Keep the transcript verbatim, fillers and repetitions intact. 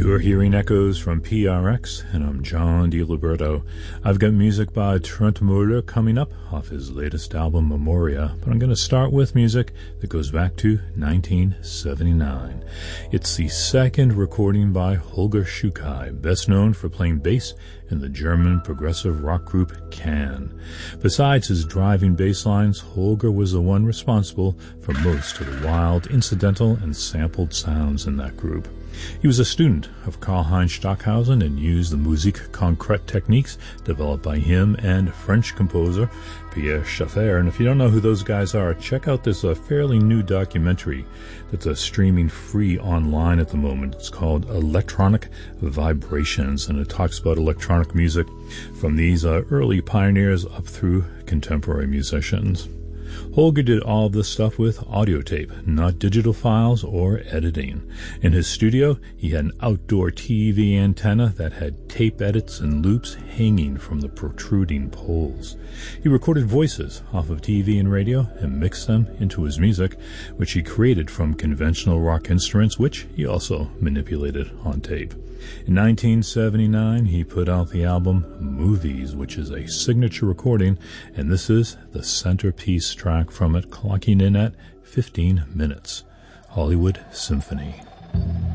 You're hearing echoes from P R X, and I'm John DiLiberto. I've got music by Trent Muller coming up off his latest album, Memoria, but I'm going to start with music that goes back to nineteen seventy-nine. It's the second recording by Holger Schukai, best known for playing bass in the German progressive rock group Can. Besides his driving bass lines, Holger was the one responsible for most of the wild, incidental, and sampled sounds in that group. He was a student of Karlheinz Stockhausen and used the musique concrète techniques developed by him and French composer Pierre Schaeffer. And if you don't know who those guys are, check out this uh, fairly new documentary that's uh, streaming free online at the moment. It's called Electronic Vibrations, and it talks about electronic music from these uh, early pioneers up through contemporary musicians. Holger did all of this stuff with audio tape, not digital files or editing. In his studio, he had an outdoor T V antenna that had tape edits and loops hanging from the protruding poles. He recorded voices off of T V and radio and mixed them into his music, which he created from conventional rock instruments, which he also manipulated on tape. In nineteen seventy-nine, he put out the album Movies, which is a signature recording, and this is the centerpiece track from it, clocking in at fifteen minutes. Hollywood Symphony.